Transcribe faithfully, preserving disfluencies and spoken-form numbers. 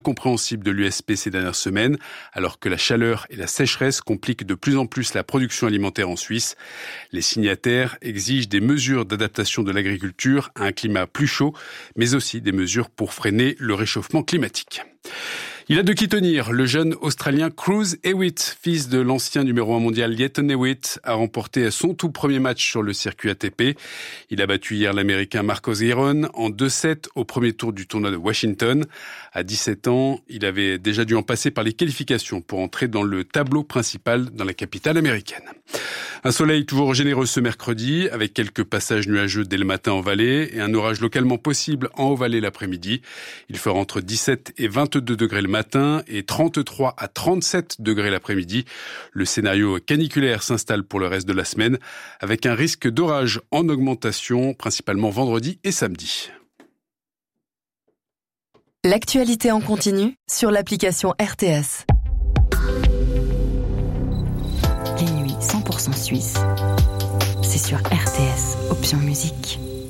compréhensible de l'U S P ces dernières semaines, alors que la chaleur et la sécheresse compliquent de plus en plus la production alimentaire en Suisse. Les signataires exigent des mesures d'adaptation de l'agriculture à un climat plus chaud, mais aussi des mesures pour freiner le réchauffement climatique. Il a de qui tenir. Le jeune Australien Cruz Hewitt, fils de l'ancien numéro un mondial Lleyton Hewitt, a remporté son tout premier match sur le circuit A T P. Il a battu hier l'Américain Marcos Giron en deux sept au premier tour du tournoi de Washington. À dix-sept ans, il avait déjà dû en passer par les qualifications pour entrer dans le tableau principal dans la capitale américaine. Un soleil toujours généreux ce mercredi, avec quelques passages nuageux dès le matin en vallée et un orage localement possible en haut-vallée l'après-midi. Il fera entre dix-sept et vingt-deux degrés le matin et trente-trois à trente-sept degrés l'après-midi. Le scénario caniculaire s'installe pour le reste de la semaine, avec un risque d'orage en augmentation, principalement vendredi et samedi. L'actualité en continu sur l'application R T S. Les nuits cent pour cent suisse, c'est sur R T S, option musique.